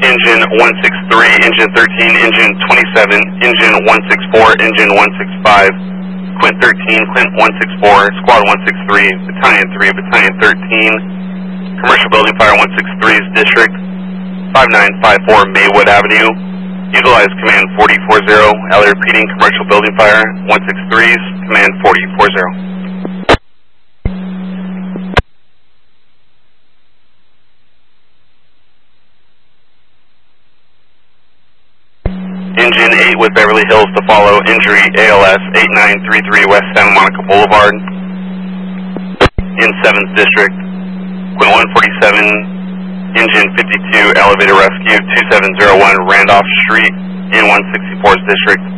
Engine 163, Engine 13, Engine 27, Engine 164, Engine 165, Quint 13, Quint 164, Squad 163, Battalion 3, Battalion 13, Commercial Building Fire 163's District 5954 Maywood Avenue. Utilize Command 4040, LA repeating, Commercial Building Fire 163's Command 4040. Engine 8 with Beverly Hills to follow. Injury ALS 8933 West Santa Monica Boulevard in 7th District. Quint 147, Engine 52, Elevator Rescue 2701 Randolph Street in 164th District.